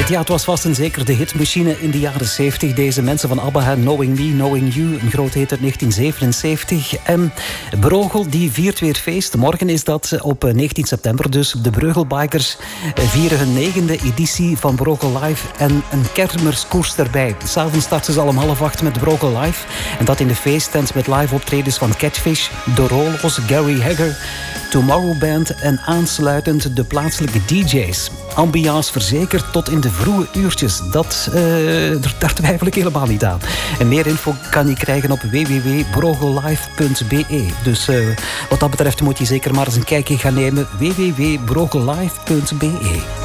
Ja, het was vast en zeker de hitmachine in de jaren 70. Deze mensen van ABBA, Knowing Me, Knowing You, een groot hit uit 1977. En Bruegel, die viert weer feest. Morgen is dat op 19 september dus. De Breugelbikers vieren hun 9e editie van Bruegel Live en een kermiskoers erbij. S'avonds starten ze al om 7:30 met Bruegel Live. En dat in de feesttent met live optredens van Catfish, Dorolos, Gary Hegger, Tomorrow Band en aansluitend de plaatselijke DJ's. Ambiance verzekerd tot in de vroege uurtjes. Daar twijfel ik helemaal niet aan. En meer info kan je krijgen op www.bruegellive.be. Dus wat dat betreft moet je zeker maar eens een kijkje gaan nemen. www.bruegellive.be.